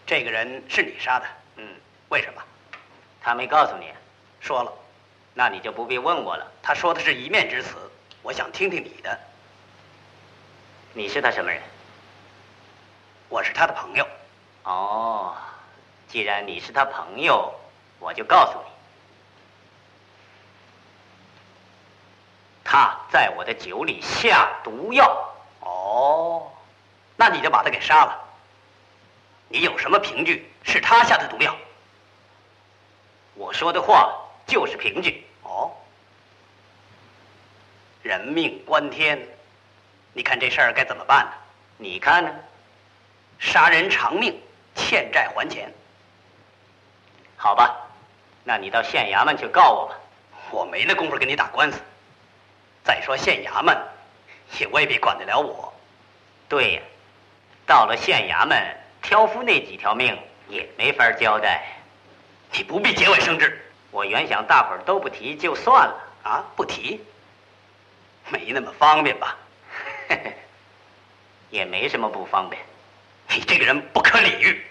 这个人是你杀的？为什么？ 他没告诉你？ 说了。 那你就不必问我了。 他说的是一面之词，我想听听你的。 你是他什么人？ 我是他的朋友。 哦，既然你是他朋友，我就告诉你，他在我的酒里下毒药。 哦，那你就把他给杀了。你有什么凭据是他下的毒药？ 我说的话就是凭据。 哦，人命关天，你看这事儿该怎么办呢？ 你看呢？ 杀人偿命，欠债还钱。 好吧，那你到县衙门去告我吧。 我没那功夫跟你打官司。再说县衙门也未必管得了我。 对呀，到了县衙门，挑夫那几条命也没法交代。 你不必节外生枝。 我原想大伙儿都不提就算了。 啊，不提？没那么方便吧？ 也没什么不方便。 你这个人不可理喻。